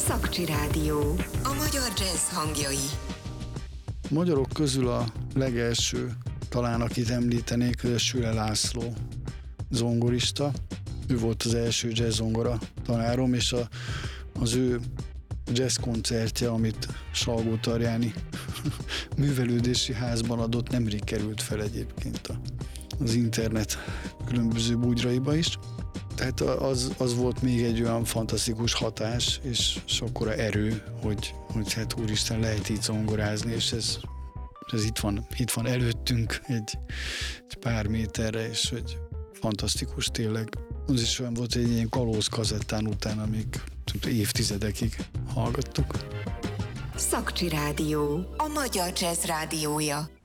Szakcsi Rádió. A magyar jazz hangjai. Magyarok közül a legelső, talán akit említenék, Süle László zongorista. Ő volt az első jazz zongora tanárom, és az ő jazz koncertje, amit Salgótarjáni művelődési házban adott, nemrég került fel egyébként az internet különböző bugyraiba is. Tehát az volt még egy olyan fantasztikus hatás, és akkora erő, hogy hát úristen, lehet így zongorázni, és ez itt van előttünk egy pár méterre, és hogy fantasztikus tényleg. Az is olyan volt, egy ilyen kalóz kazettán utána még évtizedekig hallgattuk. Szakcsi Rádió. A magyar jazz rádiója.